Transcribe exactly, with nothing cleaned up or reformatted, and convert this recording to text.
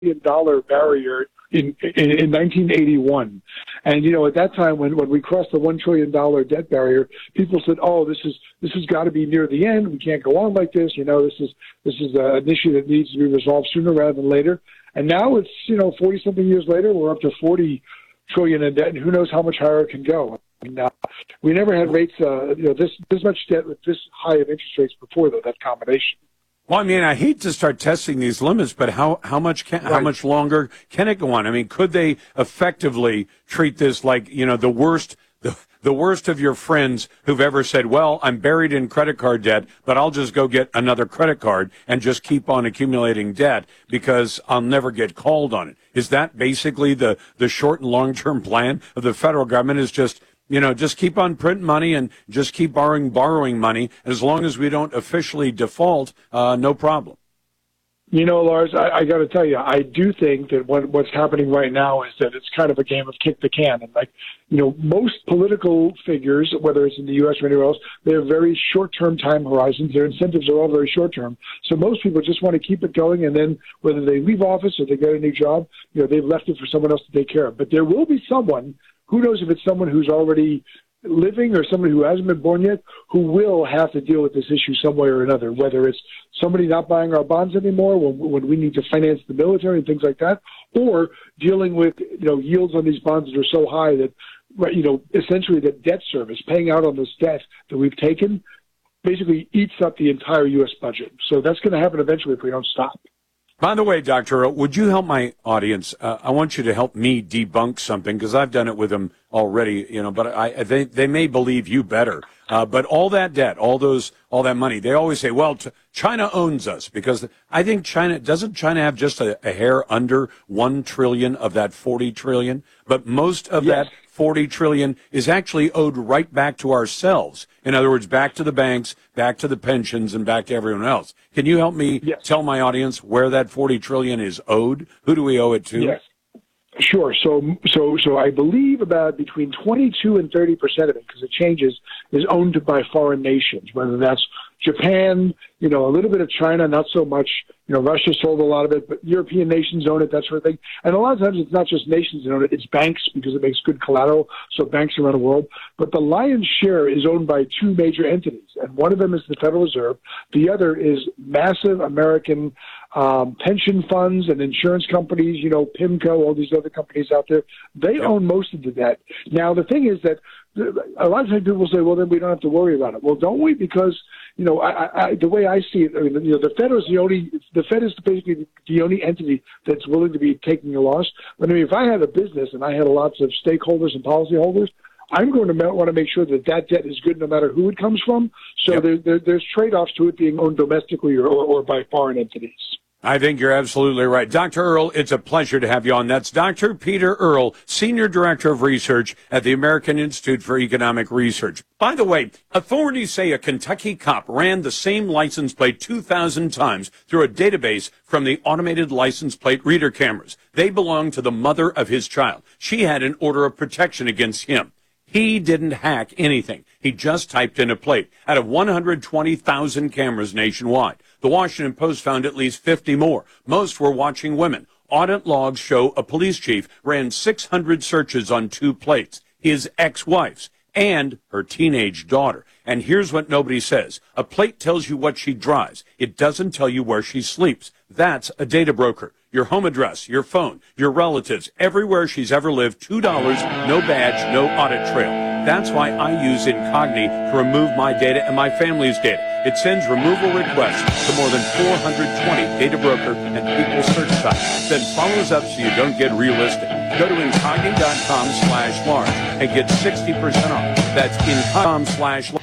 dollar barrier in, in in nineteen eighty-one, and you know at that time when, when we crossed the one trillion dollar debt barrier, people said, "Oh, this is this has got to be near the end. We can't go on like this. You know, this is this is an issue that needs to be resolved sooner rather than later." And now it's you know forty something years later, we're up to forty trillion in debt, and who knows how much higher it can go. I mean, uh, we never had rates uh, you know this this much debt with this high of interest rates before, though. That combination. Well, I mean, I hate to start testing these limits, but how, how much can, Right. how much longer can it go on? I mean, could they effectively treat this like, you know, the worst, the, the worst of your friends who've ever said, well, I'm buried in credit card debt, but I'll just go get another credit card and just keep on accumulating debt because I'll never get called on it. Is that basically the, the short and long-term plan of the federal government is just, you know, just keep on printing money and just keep borrowing, borrowing money. As long as we don't officially default, uh, no problem. You know, Lars, I, I got to tell you, I do think that what, what's happening right now is that it's kind of a game of kick the can. And like, you know, most political figures, whether it's in the U S or anywhere else, they have very short-term time horizons. Their incentives are all very short-term. So most people just want to keep it going. And then whether they leave office or they get a new job, you know, they've left it for someone else to take care of. But there will be someone, who knows if it's someone who's already living or somebody who hasn't been born yet, who will have to deal with this issue some way or another, whether it's somebody not buying our bonds anymore when, when we need to finance the military and things like that, or dealing with, you know, yields on these bonds that are so high that, you know, essentially the debt service, paying out on this debt that we've taken, basically eats up the entire U S budget. So that's going to happen eventually if we don't stop. By the way, Doctor Earl, would you help my audience? Uh, I want you to help me debunk something because I've done it with them already, you know, but I, they, they may believe you better. Uh, but all that debt, all those, all that money, they always say, well, t- China owns us because I think China, doesn't China have just a, a hair under one trillion of that forty trillion? But most of Yes. that forty trillion is actually owed right back to ourselves. In other words, back to the banks, back to the pensions, and back to everyone else. Can you help me Yes. tell my audience where that forty trillion is owed? Who do we owe it to? Yes. Sure. So, so, so I believe about between twenty-two and thirty percent of it, because it changes, is owned by foreign nations, whether that's Japan, you know, a little bit of China, not so much. You know, Russia sold a lot of it, but European nations own it, that sort of thing. And a lot of times it's not just nations that own it, it's banks because it makes good collateral, so banks around the world. But the lion's share is owned by two major entities, and one of them is the Federal Reserve. The other is massive American um, pension funds and insurance companies, you know, PIMCO, all these other companies out there. They Yep. own most of the debt. Now, the thing is that a lot of times people say, well, then we don't have to worry about it. Well, don't we? Because, you know, I, I, the way I see it, I mean, you know, the Fed is the only, the Fed is basically the only entity that's willing to be taking a loss. But I mean, if I had a business and I had lots of stakeholders and policyholders, I'm going to want to make sure that that debt is good no matter who it comes from. So Yep. there, there, there's trade-offs to it being owned domestically or, or, or by foreign entities. I think you're absolutely right. Doctor Earl, it's a pleasure to have you on. That's Doctor Peter Earl, Senior Director of Research at the American Institute for Economic Research. By the way, authorities say a Kentucky cop ran the same license plate two thousand times through a database from the automated license plate reader cameras. They belong to the mother of his child. She had an order of protection against him. He didn't hack anything. He just typed in a plate out of one hundred twenty thousand cameras nationwide. The Washington Post found at least fifty more. Most were watching women. Audit logs show a police chief ran six hundred searches on two plates, his ex-wife's and her teenage daughter. And here's what nobody says. A plate tells you what she drives. It doesn't tell you where she sleeps. That's a data broker. Your home address, your phone, your relatives, everywhere she's ever lived, two dollars, no badge, no audit trail. That's why I use Incogni to remove my data and my family's data. It sends removal requests to more than four hundred twenty data broker and people search sites, then follows up so you don't get relisted. Go to Incogni dot com slash Lars and get sixty percent off. That's Incogni dot com slash Lars.